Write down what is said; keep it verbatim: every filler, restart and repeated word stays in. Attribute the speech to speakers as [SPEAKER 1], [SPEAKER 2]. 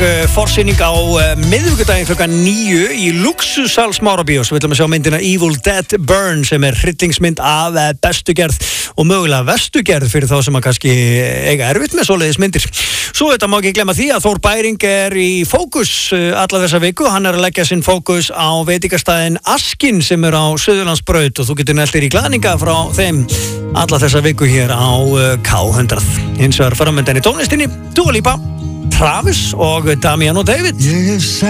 [SPEAKER 1] Forsýning á uh, miðvikudaginn klukkan níu í Luxussal Smárabíós. Við ætlum að sjá myndina Evil Dead Burn sem er hryllingsmynd af uh, bestu gerð og mögulega verstu gerð fyrir þá sem að kannski eiga erfitt með svoleiðis myndir. Svo þetta má ekki glemma því að Þór Bæring er í fókus uh, alla þessa viku. Hann er að leggja sinn fókus á veitingastæðin Askin sem er á Suðurlandsbraut og þú getur neltir í glaðninga frá þeim alla þessa viku hér á uh, K hundrað. Hins vegar framöndan í tónlistinni Dua Lipa, Travis og Damian og David.